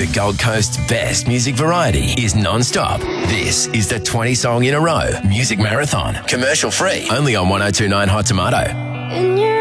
The Gold Coast's best music variety is non-stop. This is the 20 Song in a Row Music Marathon. Commercial free. Only on 102.9 Hot Tomato.